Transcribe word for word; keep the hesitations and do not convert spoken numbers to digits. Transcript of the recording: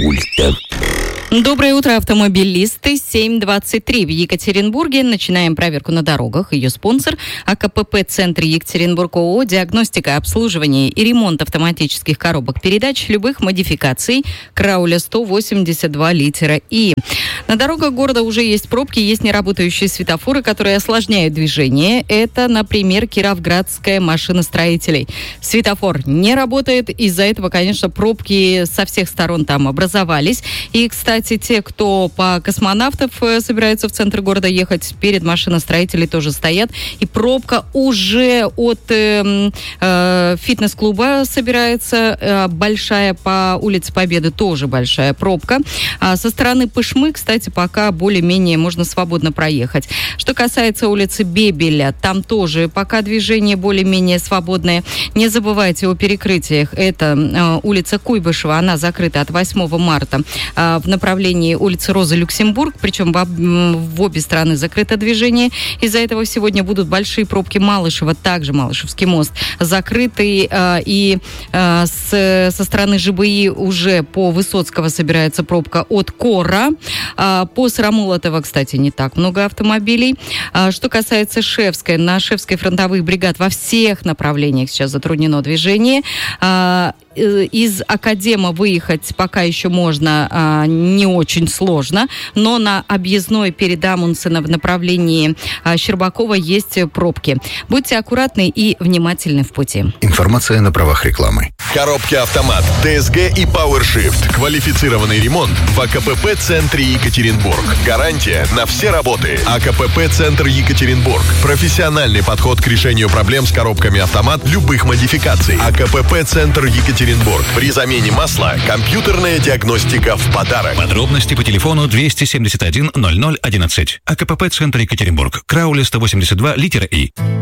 пульта. Доброе утро, автомобилисты. семь двадцать три в Екатеринбурге. Начинаем проверку на дорогах. Ее спонсор АКПП-центр Екатеринбург ООО. Диагностика, обслуживание и ремонт автоматических коробок передач любых модификаций. Крауля сто восемьдесят два литера И. На дорогах города уже есть пробки, есть неработающие светофоры, которые осложняют движение. Это, например, Кировградская машиностроителей. Светофор не работает. Из-за этого, конечно, пробки со всех сторон там образовались. И, кстати, те, кто по космонавтов собираются в центр города ехать, перед машиностроителей тоже стоят. И пробка уже от э, э, фитнес-клуба собирается. Э, большая по улице Победы тоже большая пробка. А со стороны Пышмы, кстати, пока более-менее можно свободно проехать. Что касается улицы Бебеля, там тоже пока движение более-менее свободное. Не забывайте о перекрытиях. Это э, улица Куйбышева, она закрыта от восьмого марта э, в направлении улицы Розы Люксембург, причем в, в обе стороны закрыто движение. Из-за этого сегодня будут большие пробки Малышева, также Малышевский мост закрытый, э, и э, с, со стороны ЖБИ уже по Высоцкого собирается пробка от Кора. Э, по Сыромолотова, кстати, не так много автомобилей. Э, что касается Шевской, на Шевской фронтовых бригад во всех направлениях сейчас затруднено движение. Э, из Академа выехать пока еще можно а, не очень сложно, но на объездной перед Амундсена в направлении а, Щербакова есть пробки. Будьте аккуратны и внимательны в пути. Информация на правах рекламы. Коробки «Автомат», ТСГ и PowerShift. Квалифицированный ремонт в АКПП-центре Екатеринбург. Гарантия на все работы. АКПП-центр Екатеринбург. Профессиональный подход к решению проблем с коробками «Автомат» любых модификаций. АКПП-центр Екатеринбург. При замене масла компьютерная диагностика в подарок. Подробности по телефону двести семьдесят один ноль ноль одиннадцать. АКПП-центр Екатеринбург. Крауля сто восемьдесят два литера И.